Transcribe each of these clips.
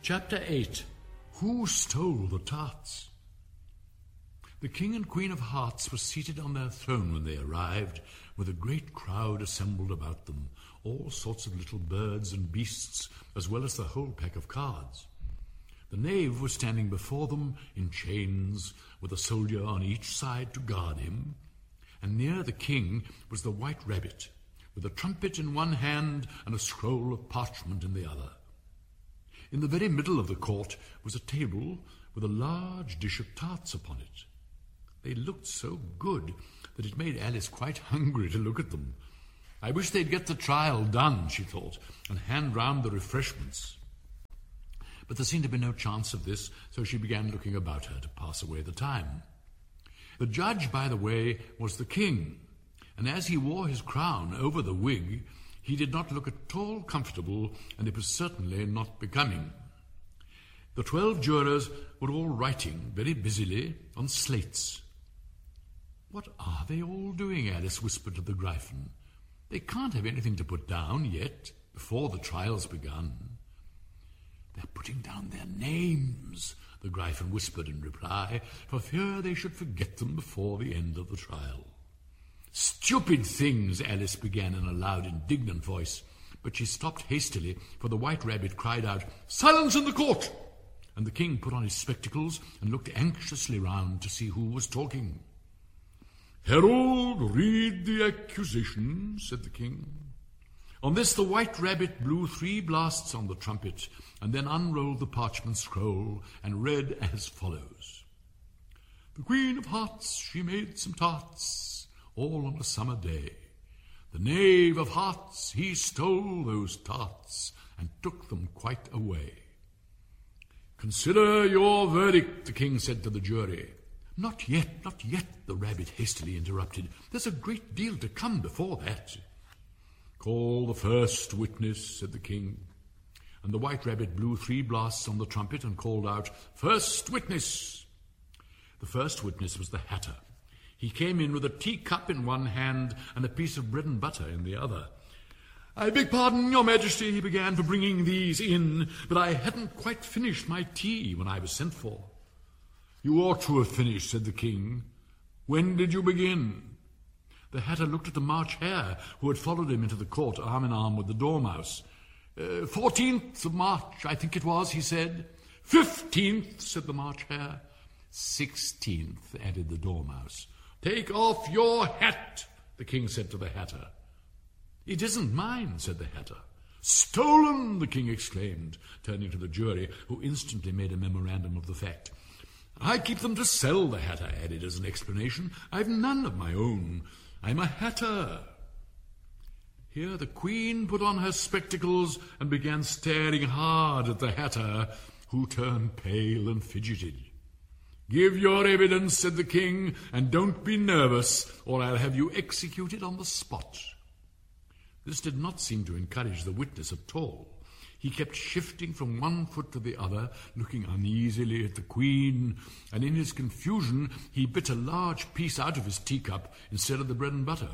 Chapter 8. Who Stole the Tarts? The King and Queen of Hearts were seated on their throne when they arrived, with a great crowd assembled about them, all sorts of little birds and beasts, as well as the whole pack of cards. The knave was standing before them in chains, with a soldier on each side to guard him, and near the king was the white rabbit, with a trumpet in one hand and a scroll of parchment in the other. In the very middle of the court was a table with a large dish of tarts upon it. They looked so good that it made Alice quite hungry to look at them. I wish they'd get the trial done, she thought, and hand round the refreshments. But there seemed to be no chance of this, so she began looking about her to pass away the time. The judge, by the way, was the king, and as he wore his crown over the wig, he did not look at all comfortable, and it was certainly not becoming. The 12 jurors were all writing very busily on slates. "What are they all doing?" Alice whispered to the Gryphon. "They can't have anything to put down yet, before the trial's begun." "They're putting down their names," the Gryphon whispered in reply, for fear they should forget them before the end of the trial. "Stupid things," Alice began in a loud, indignant voice, but she stopped hastily, for the white rabbit cried out, "Silence in the court!" And the king put on his spectacles and looked anxiously round to see who was talking. "Herald, read the accusation," said the king. On this the white rabbit blew 3 blasts on the trumpet, and then unrolled the parchment scroll and read as follows. "The Queen of Hearts, she made some tarts, all on a summer day. The knave of hearts, he stole those tarts, and took them quite away." "Consider your verdict," the king said to the jury. Not yet, the rabbit hastily interrupted. "There's a great deal to come before that." "Call the first witness," said the king. And the white rabbit blew 3 blasts on the trumpet and called out, "First witness!" The first witness was the Hatter. He came in with a teacup in one hand and a piece of bread and butter in the other. "I beg pardon, your majesty," he began, "for bringing these in, but I hadn't quite finished my tea when I was sent for." "You ought to have finished," said the king. "When did you begin?" The Hatter looked at the March Hare, who had followed him into the court arm in arm with the Dormouse. 14th of March, I think it was," he said. 15th, said the March Hare. 16th, added the Dormouse. "Take off your hat," the king said to the Hatter. "It isn't mine," said the Hatter. "Stolen!" the king exclaimed, turning to the jury, who instantly made a memorandum of the fact. "I keep them to sell," the Hatter added as an explanation. "I've none of my own. I'm a Hatter." Here the Queen put on her spectacles and began staring hard at the Hatter, who turned pale and fidgeted. "Give your evidence," said the king, "and don't be nervous, or I'll have you executed on the spot." This did not seem to encourage the witness at all. He kept shifting from one foot to the other, looking uneasily at the Queen, and in his confusion he bit a large piece out of his teacup instead of the bread and butter.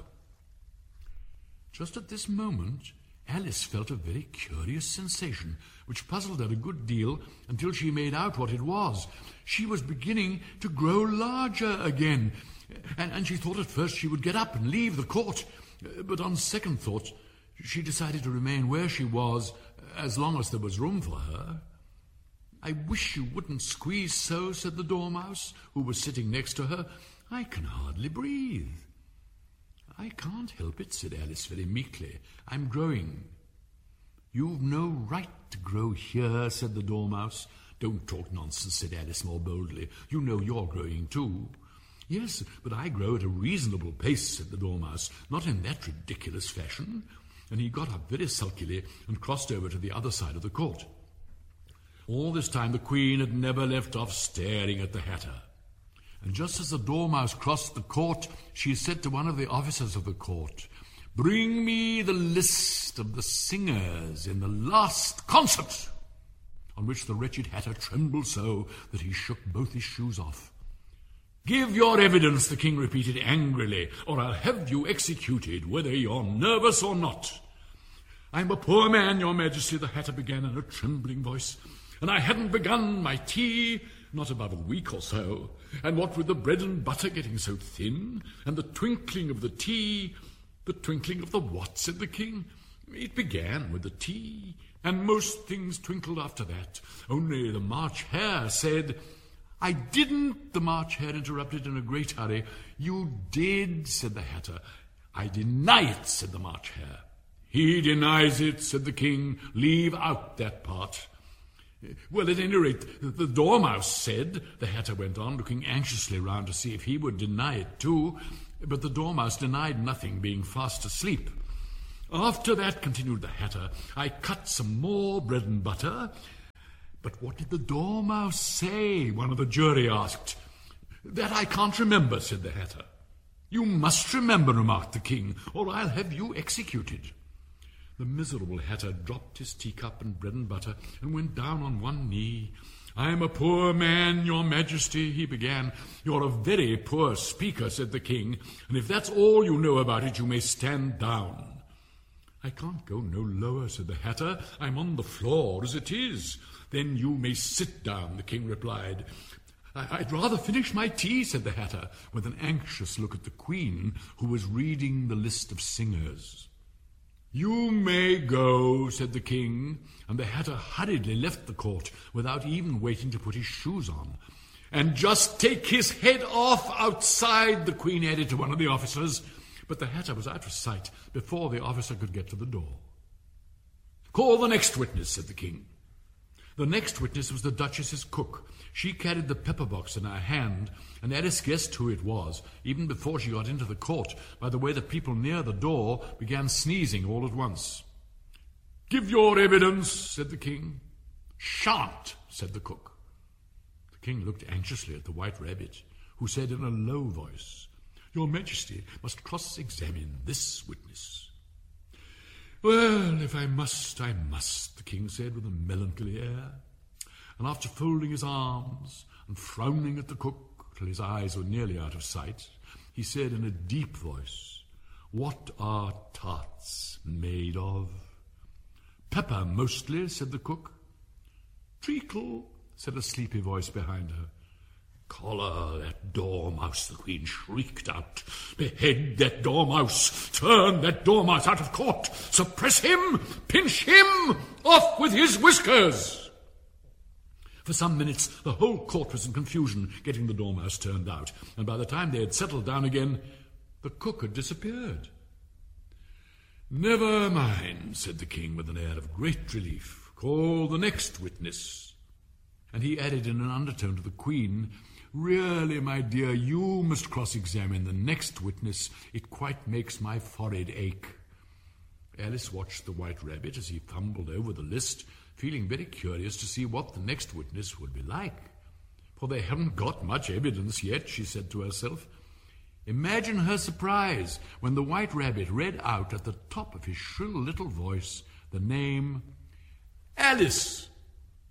Just at this moment Alice felt a very curious sensation, which puzzled her a good deal until she made out what it was. She was beginning to grow larger again, and she thought at first she would get up and leave the court, but on second thought she decided to remain where she was as long as there was room for her. "I wish you wouldn't squeeze so," said the Dormouse, who was sitting next to her. "I can hardly breathe." "I can't help it," said Alice very meekly. "I'm growing." "You've no right to grow here," said the Dormouse. "Don't talk nonsense," said Alice more boldly. "You know you're growing too." "Yes, but I grow at a reasonable pace," said the Dormouse, "not in that ridiculous fashion." And he got up very sulkily and crossed over to the other side of the court. All this time the Queen had never left off staring at the Hatter. And just as the Dormouse crossed the court, she said to one of the officers of the court, "Bring me the list of the singers in the last concert," on which the wretched Hatter trembled so that he shook both his shoes off. "Give your evidence," the king repeated angrily, "or I'll have you executed, whether you're nervous or not." "I'm a poor man, your majesty," the Hatter began in a trembling voice, and I hadn't begun my tea not above a week or so, and what with the bread and butter getting so thin, and the twinkling of the tea—" "The twinkling of the what?" said the king. "It began with the tea, and most things twinkled after that. Only the March Hare said—" "I didn't," the March Hare interrupted in a great hurry. "You did," said the Hatter. "I deny it," said the March Hare. "He denies it," said the king. "Leave out that part." "Well, at any rate, the Dormouse said," the Hatter went on, looking anxiously round to see if he would deny it too. But the Dormouse denied nothing, being fast asleep. "After that," continued the Hatter, "I cut some more bread and butter." "But what did the Dormouse say?" one of the jury asked. "That I can't remember," said the Hatter. "You must remember," remarked the king, "or I'll have you executed." The miserable Hatter dropped his teacup and bread and butter and went down on one knee. "I am a poor man, your majesty," he began. "You're a very poor speaker," said the king, "and if that's all you know about it, you may stand down." "I can't go no lower," said the Hatter. "I'm on the floor as it is." "Then you may sit down," the king replied. "I'd rather finish my tea," said the Hatter, with an anxious look at the Queen, who was reading the list of singers. "You may go," said the king, and the Hatter hurriedly left the court without even waiting to put his shoes on. "And just take his head off outside," the Queen added to one of the officers, but the Hatter was out of sight before the officer could get to the door. "Call the next witness," said the king. The next witness was the Duchess's cook. She carried the pepper box in her hand, and Alice guessed who it was, even before she got into the court, by the way the people near the door began sneezing all at once. "Give your evidence," said the king. "Shan't," said the cook. The king looked anxiously at the White Rabbit, who said in a low voice, "Your Majesty must cross-examine this witness." "Well, if I must, I must," the king said with a melancholy air. And after folding his arms and frowning at the cook till his eyes were nearly out of sight, he said in a deep voice, "What are tarts made of?" "Pepper, mostly," said the cook. "Treacle," said a sleepy voice behind her. "Collar that Dormouse," the Queen shrieked out. "Behead that Dormouse! Turn that Dormouse out of court! Suppress him! Pinch him! Off with his whiskers!" For some minutes the whole court was in confusion, getting the Dormouse turned out, and by the time they had settled down again, the cook had disappeared. "Never mind," said the king with an air of great relief. "Call the next witness." And he added in an undertone to the Queen, "Really, my dear, you must cross-examine the next witness. It quite makes my forehead ache." Alice watched the White Rabbit as he fumbled over the list, feeling very curious to see what the next witness would be like. "For they haven't got much evidence yet," she said to herself. Imagine her surprise when the White Rabbit read out at the top of his shrill little voice the name Alice.